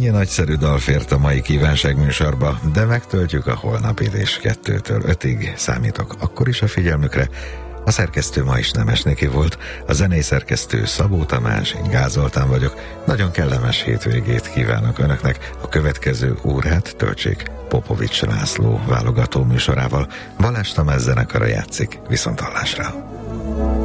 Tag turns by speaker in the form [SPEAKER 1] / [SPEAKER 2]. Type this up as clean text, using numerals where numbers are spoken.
[SPEAKER 1] Ennyi nagyszerű dal fért a mai kívánság műsorba, de megtöltjük a holnapit, és 2-től 5-ig számítok akkor is a figyelmükre. A szerkesztő ma is Nemesnéki volt, a zenészerkesztő Szabó Tamás, én Gál Zoltán vagyok. Nagyon kellemes hétvégét kívánok önöknek, a következő órát töltsék Popovics László válogató műsorával. Balázs Tamás zenekara játszik, viszonthallásra.